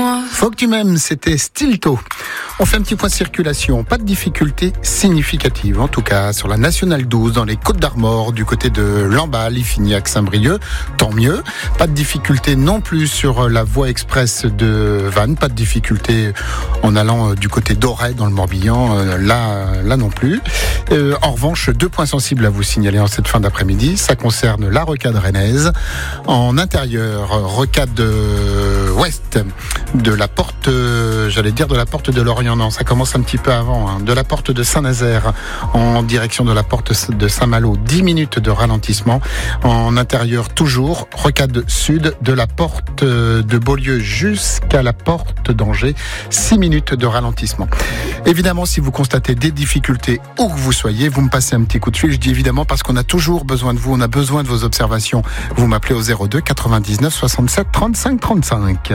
moi. Faut que tu m'aimes, c'était Stilto. On fait un petit point circulation. Pas de difficultés significatives, en tout cas sur la Nationale 12, dans les Côtes-d'Armor, du côté de Lamballe, Iffignac-Saint-Brieuc. Tant mieux. Pas de difficultés non plus sur la voie express de Vannes. Pas de difficultés en allant du côté d'Auray, dans le Morbihan. Là non plus. En revanche, 2 points sensibles à vous signaler en cette fin d'après-midi. Ça concerne la rocade rennaise. En intérieur, rocade ouest de la porte, de la porte de Lorient. Non, ça commence un petit peu avant, de la porte de Saint-Nazaire en direction de la porte de Saint-Malo, 10 minutes de ralentissement. En intérieur toujours, rocade sud de la porte de Beaulieu jusqu'à la porte d'Angers, 6 minutes de ralentissement. Évidemment, si vous constatez des difficultés où que vous soyez, vous me passez un petit coup de fil. Je dis évidemment parce qu'on a toujours besoin de vous, on a besoin de vos observations. Vous m'appelez au 02 99 67 35 35.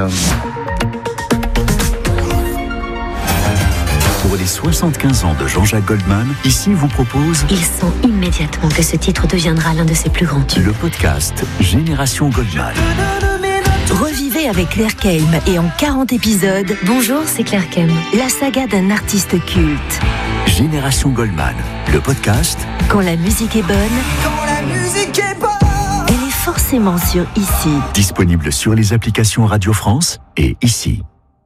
Pour les 75 ans de Jean-Jacques Goldman, ici vous propose... Il sent immédiatement que ce titre deviendra l'un de ses plus grands tubes. Le podcast Génération Goldman. Revivez avec Claire Keim et en 40 épisodes... Bonjour, c'est Claire Keim. La saga d'un artiste culte. Génération Goldman, le podcast... Quand la musique est bonne... Quand la musique est bonne... Elle est forcément sur Ici. Disponible sur les applications Radio France et Ici.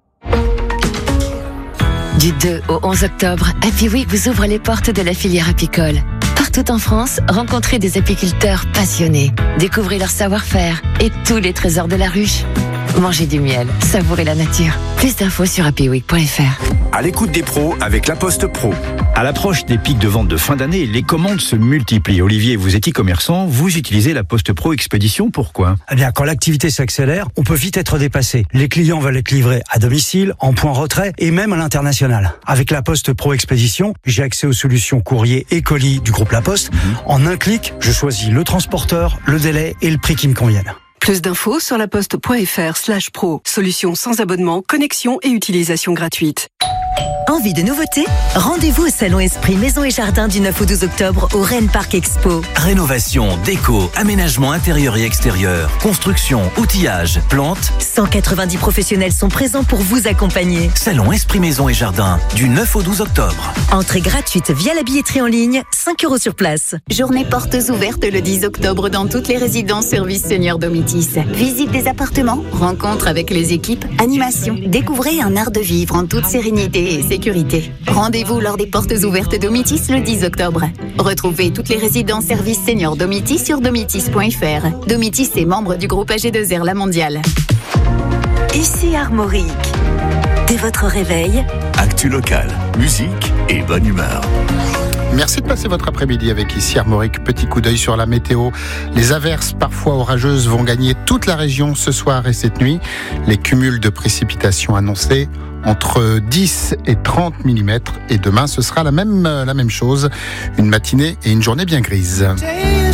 Du 2 au 11 octobre, Happy Week vous ouvre les portes de la filière apicole. Partout en France, rencontrez des apiculteurs passionnés. Découvrez leur savoir-faire et tous les trésors de la ruche. Mangez du miel, savourez la nature. Plus d'infos sur happyweek.fr. À l'écoute des pros avec La Poste Pro. À l'approche des pics de vente de fin d'année, les commandes se multiplient. Olivier, vous êtes e-commerçant, vous utilisez La Poste Pro Expédition, pourquoi ? Eh bien, quand l'activité s'accélère, on peut vite être dépassé. Les clients veulent être livrés à domicile, en point retrait et même à l'international. Avec La Poste Pro Expédition, j'ai accès aux solutions courrier et colis du groupe La Poste. En un clic, je choisis le transporteur, le délai et le prix qui me conviennent. Plus d'infos sur laposte.fr/pro. Solution sans abonnement, connexion et utilisation gratuite. Envie de nouveautés ? Rendez-vous au Salon Esprit Maison et Jardin du 9 au 12 octobre au Rennes Parc Expo. Rénovation, déco, aménagement intérieur et extérieur, construction, outillage, plantes. 190 professionnels sont présents pour vous accompagner. Salon Esprit Maison et Jardin du 9 au 12 octobre. Entrée gratuite via la billetterie en ligne, 5 € sur place. Journée portes ouvertes le 10 octobre dans toutes les résidences services Senior Domitis. Visite des appartements, rencontre avec les équipes, animation. Découvrez un art de vivre en toute sérénité et sécurité. Rendez-vous lors des portes ouvertes Domitis le 10 octobre. Retrouvez toutes les résidences services Senior Domitis sur domitis.fr. Domitis est membre du groupe AG2R La Mondiale. Ici Armorique. Dès votre réveil, Actu locale, musique et bonne humeur. Merci de passer votre après-midi avec Ici Armorique. Petit coup d'œil sur la météo. Les averses parfois orageuses vont gagner toute la région ce soir et cette nuit. Les cumuls de précipitations annoncés entre 10 et 30 mm. Et demain, ce sera la même chose. Une matinée et une journée bien grise.